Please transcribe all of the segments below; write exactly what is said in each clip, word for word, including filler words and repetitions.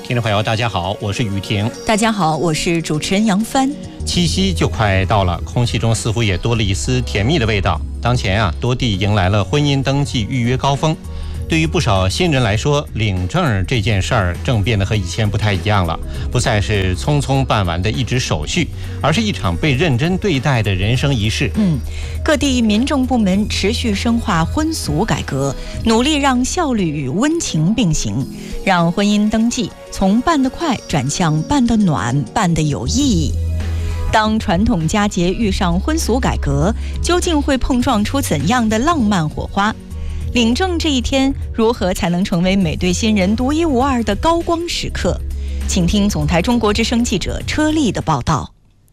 听众朋友大家好，我是雨婷。 大家好，我是主持人杨帆。 七夕就快到了，空气中似乎也多了一丝甜蜜的味道。当前啊，多地迎来了婚姻登记预约高峰。对于不少新人来说，领证这件事儿正变得和以前不太一样了，不再是匆匆办完的一纸手续，而是一场被认真对待的人生仪式。 嗯，各地民政部门持续深化婚俗改革，努力让效率与温情并行，让婚姻登记从办得快转向办得暖、办得有意义。当传统佳节遇上婚俗改革，究竟会碰撞出怎样的浪漫火花？领证这一天，如何才能成为每对新人独一无二的高光时刻？请听总台中国之声记者车丽的报道。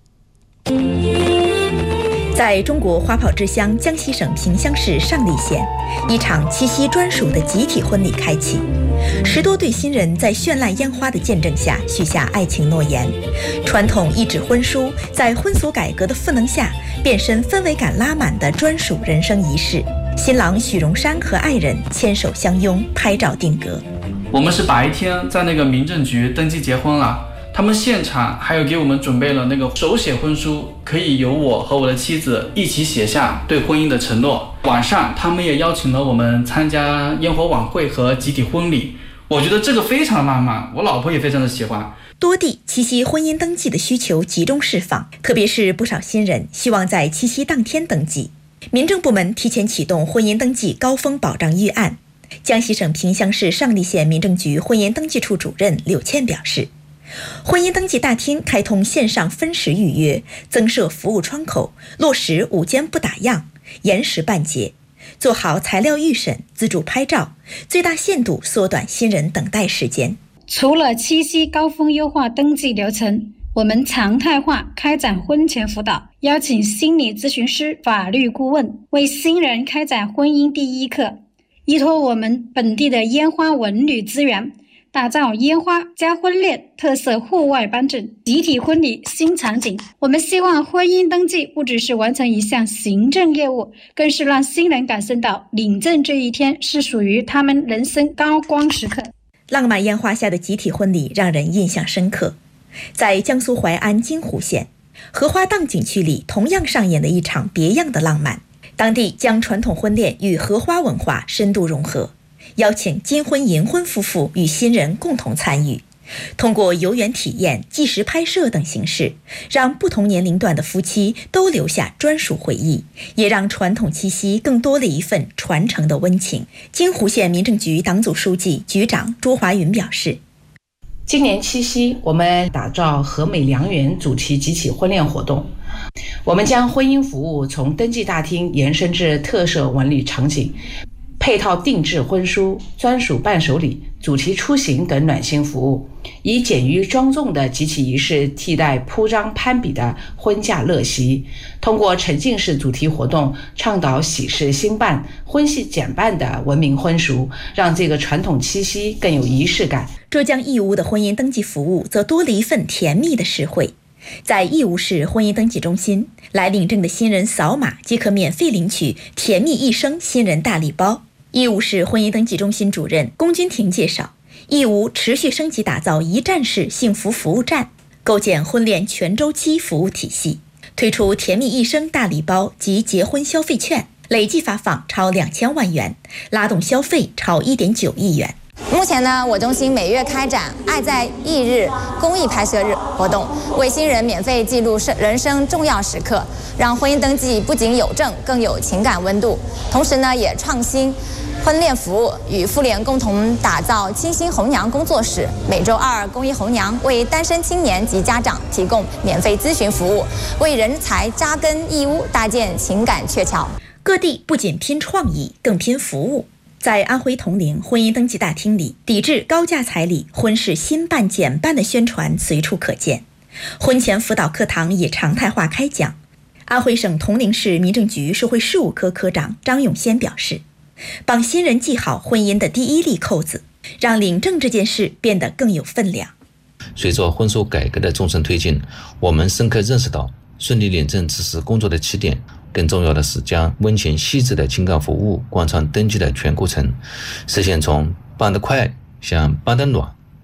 在中国花炮之乡江西省萍乡市上栗县，一场七夕专属的集体婚礼开启。十多对新人在绚烂烟花的见证下许下爱情诺言。传统一纸婚书在婚俗改革的赋能下，变身氛围感拉满的专属人生仪式。新郎许荣山和爱人牵手相拥，拍照定格。 我们是白天在那个民政局登记结婚了，他们现场还有给我们准备了那个手写婚书，可以由我和我的妻子一起写下对婚姻的承诺。晚上他们也邀请了我们参加烟火晚会和集体婚礼，我觉得这个非常浪漫，我老婆也非常的喜欢。 多地七夕婚姻登记的需求集中释放，特别是不少新人希望在七夕当天登记。民政部门提前启动婚姻登记高峰保障预案。江西省萍乡市上栗县民政局婚姻登记处主任柳倩表示，婚姻登记大厅开通线上分时预约，增设服务窗口，落实午间不打烊，延时办结，做好材料预审、自助拍照，最大限度缩短新人等待时间。 除了七夕高峰优化登记流程，我们常态化开展婚前辅导，邀请心理咨询师、法律顾问为新人开展婚姻第一课，依托我们本地的烟花文旅资源，打造烟花加婚恋特色户外颁证集体婚礼新场景。我们希望婚姻登记不只是完成一项行政业务，更是让新人感受到领证这一天是属于他们人生高光时刻。 浪漫烟花下的集体婚礼让人印象深刻。在江苏淮安金湖县荷花荡景区里，同样上演了一场别样的浪漫。当地将传统婚恋与荷花文化深度融合，邀请金婚银婚夫妇与新人共同参与，通过游园体验、纪实拍摄等形式，让不同年龄段的夫妻都留下专属回忆，也让传统七夕更多了一份传承的温情。金湖县民政局党组书记、局长朱华云表示， 今年七夕，我们打造和美良缘主题集体婚恋活动。我们将婚姻服务从登记大厅延伸至特色文旅场景，配套定制婚书、专属伴手礼、主题出行等暖心服务，以简约庄重的集体仪式替代铺张攀比的婚嫁乐席。通过沉浸式主题活动，倡导喜事兴办、婚系简办的文明婚俗，让这个传统七夕更有仪式感。 浙江义乌的婚姻登记服务则多了一份甜蜜的实惠。在义乌市婚姻登记中心，来领证的新人扫码即可免费领取甜蜜一生新人大礼包。义乌市婚姻登记中心主任龚君婷介绍，义乌持续升级打造一站式幸福服务站，构建婚恋全周期服务体系，推出甜蜜一生大礼包及结婚消费券，累计发放超两千万元，拉动消费超一点九亿元。 目前呢，我中心每月开展爱在忆日公益拍摄日活动，为新人免费记录人生重要时刻，让婚姻登记不仅有证，更有情感温度。同时呢，也创新婚恋服务，与妇联共同打造清新红娘工作室，每周二公益红娘为单身青年及家长提供免费咨询服务，为人才扎根义乌搭建情感鹊桥。 各地不仅拼创意，更拼服务。在安徽铜陵婚姻登记大厅里，抵制高价彩礼、婚事新办简办的宣传随处可见，婚前辅导课堂也常态化开讲。安徽省铜陵市民政局社会事务科科长张永先表示，帮新人系好婚姻的第一粒扣子，让领证这件事变得更有分量。 随着婚俗改革的纵深推进，我们深刻认识到，顺利领证只是工作的起点，更重要的是将温情细致的情感服务贯穿登记的全过程，实现从办得快向办得暖、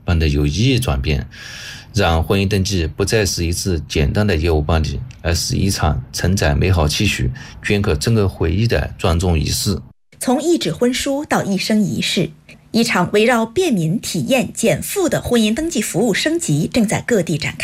般的有意义转变，让婚姻登记不再是一次简单的业务办理，而是一场承载美好期许、镌刻珍贵回忆的庄重仪式。 从一纸婚书到一生一世，一场围绕便民、体验、减负的婚姻登记服务升级正在各地展开。